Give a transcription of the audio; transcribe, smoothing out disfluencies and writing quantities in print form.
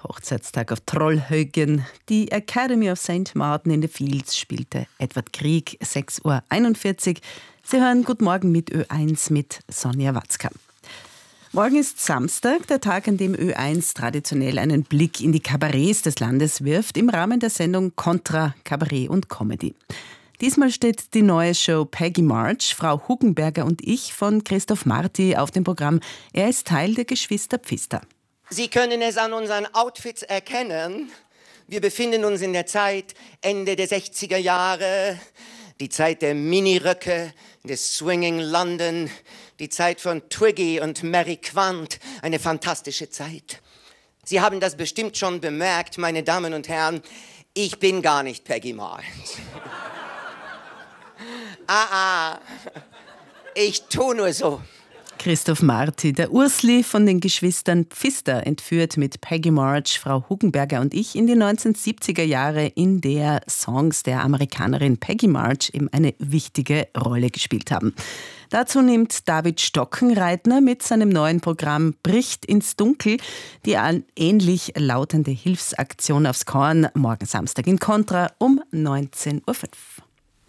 Hochzeitstag auf Trollhaugen. Die Academy of St. Martin in the Fields spielte Edward Grieg, 6:41 Uhr. Sie hören Guten Morgen mit Ö1 mit Sonja Watzka. Morgen ist Samstag, der Tag, an dem Ö1 traditionell einen Blick in die Kabarets des Landes wirft, im Rahmen der Sendung Contra Kabarett und Comedy. Diesmal steht die neue Show Peggy March, Frau Huggenberger und ich von Christoph Marti auf dem Programm. Er ist Teil der Geschwister Pfister. Sie können es an unseren Outfits erkennen. Wir befinden uns in der Zeit Ende der 60er Jahre, die Zeit der Miniröcke, des Swinging London, die Zeit von Twiggy und Mary Quant, eine fantastische Zeit. Sie haben das bestimmt schon bemerkt, meine Damen und Herren, ich bin gar nicht Peggy March. Ich tue nur so. Christoph Marti, der Ursli von den Geschwistern Pfister, entführt mit Peggy March, Frau Huggenberger und ich in die 1970er Jahre, in der Songs der Amerikanerin Peggy March eben eine wichtige Rolle gespielt haben. Dazu nimmt David Stockenreitner mit seinem neuen Programm Bricht ins Dunkel die ähnlich lautende Hilfsaktion aufs Korn morgen Samstag in Contra um 19:05 Uhr.